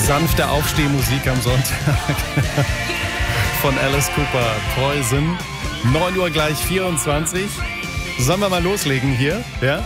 Sanfte Aufstehmusik am Sonntag von Alice Cooper, Poison. 9 Uhr gleich 24. Sollen wir mal loslegen hier? Ja?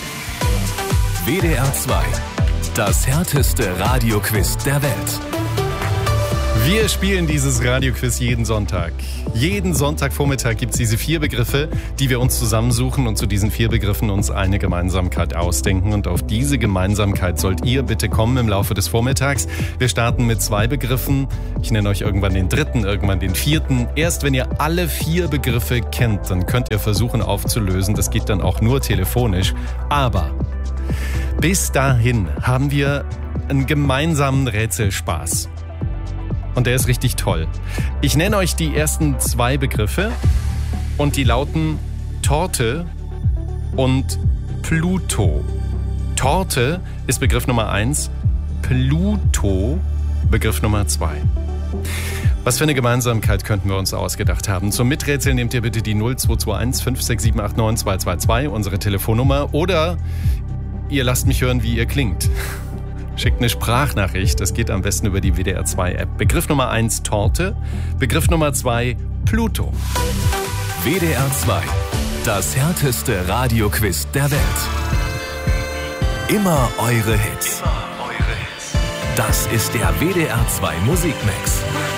WDR 2. Das härteste Radioquiz der Welt. Wir spielen dieses Radioquiz jeden Sonntag. Jeden Sonntagvormittag gibt es diese 4 Begriffe, die wir uns zusammensuchen und zu diesen 4 Begriffen uns eine Gemeinsamkeit ausdenken. Und auf diese Gemeinsamkeit sollt ihr bitte kommen im Laufe des Vormittags. Wir starten mit 2 Begriffen. Ich nenne euch irgendwann den 3., irgendwann den 4. Erst wenn ihr alle 4 Begriffe kennt, dann könnt ihr versuchen aufzulösen. Das geht dann auch nur telefonisch. Aber bis dahin haben wir einen gemeinsamen Rätselspaß. Und der ist richtig toll. Ich nenne euch die ersten 2 Begriffe und die lauten Torte und Pluto. Torte ist Begriff Nummer 1, Pluto Begriff Nummer 2. Was für eine Gemeinsamkeit könnten wir uns ausgedacht haben? Zum Miträtseln nehmt ihr bitte die 0221 56789 222, unsere Telefonnummer, oder ihr lasst mich hören, wie ihr klingt. Schickt eine Sprachnachricht, das geht am besten über die WDR 2 App. Begriff Nummer 1 Torte, Begriff Nummer 2 Pluto. WDR 2, das härteste Radioquiz der Welt. Immer eure Hits. Das ist der WDR 2 Musikmix.